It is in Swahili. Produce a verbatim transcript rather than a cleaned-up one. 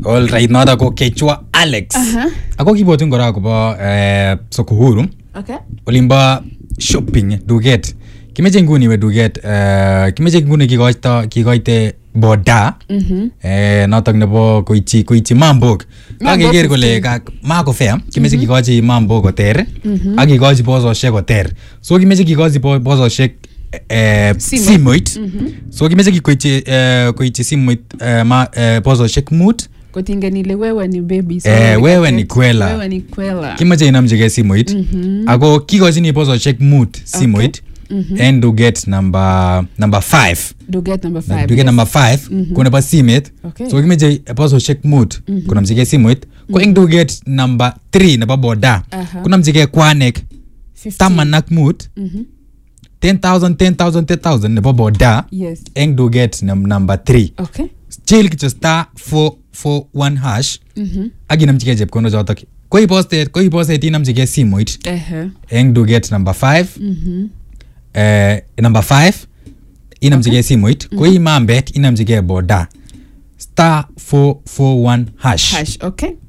All right, nada ko Kechwa Alex. Uh-huh. Ako kibotun kora akobo eh soko huru. Okay. Olimba shopping duket. Kimeche nguni we duket eh kimeche nguni kikoito kikoite boda. Mhm. Eh notok nebo koichi koichi mambok. Kakeker kole mako fair, kimeche kikochi mambok koter ak kikochi bososhek koter. So kimeche kikochi bososhek eh simoit. So kimeche kikoichi eh koichi simoit ma bososhek mut. Kotingeni ile wewe ni baby. So eh wewe ni kwela. Wewe ni kwela. Kimeche inamjige simoit. Ako kikochi bososhek mut simoit. Mm-hmm. And do get number number five. Do get number five. Do get yes. number five. Mm-hmm. Kuna ba simet. Okay. So kimeje apostle check mood. Mm-hmm. Kuna mjige simet. Ko ing do get number three na ba boda. Uh-huh. Kuna mjige kwanek. Tamanak mood. Mhm. ten thousand ten thousand ten thousand na ba boda. Yes. Ing do get num- number three. Okay. Chill kicho star four four one hash. Mhm. Agi namjige jeb kono jotok. Ko i posted, ko i posted namjige simoit. Eh. Uh-huh. Ing do get number five. Mhm. Uh, number five inamjige okay. simoit mm-hmm. Ko imambet inamjige boda star four four one hash hash okay